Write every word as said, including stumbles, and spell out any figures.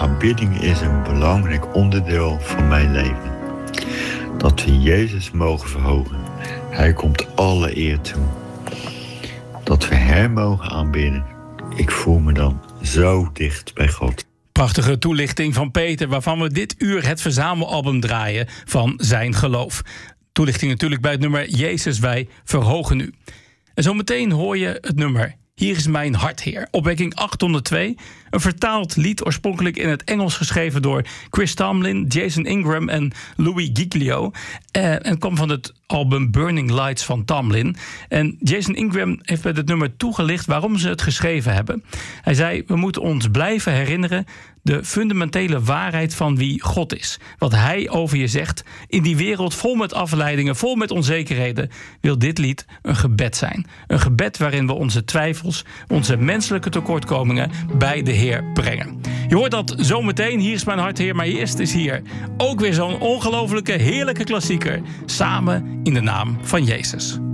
aanbidding is een belangrijk onderdeel van mijn leven. Dat we Jezus mogen verhogen. Hij komt alle eer toe. Dat we Hem mogen aanbidden. Ik voel me dan zo dicht bij God. Prachtige toelichting van Peter, waarvan we dit uur het verzamelalbum draaien van zijn geloof. Toelichting natuurlijk bij het nummer Jezus, wij verhogen u. En zometeen hoor je het nummer Hier is mijn hart, Heer. Opwekking achthonderdtwee. Een vertaald lied, oorspronkelijk in het Engels geschreven door Chris Tomlin, Jason Ingram en Louis Giglio. Eh, en kwam van het album Burning Lights van Tomlin. En Jason Ingram heeft bij dit nummer toegelicht waarom ze het geschreven hebben. Hij zei, we moeten ons blijven herinneren de fundamentele waarheid van wie God is. Wat Hij over je zegt. In die wereld vol met afleidingen, vol met onzekerheden, wil dit lied een gebed zijn. Een gebed waarin we onze twijfels, onze menselijke tekortkomingen bij de Heer brengen. Je hoort dat zometeen. Hier is mijn hart, Heer. Maar eerst is hier ook weer zo'n ongelofelijke, heerlijke klassieker. Samen in de naam van Jezus.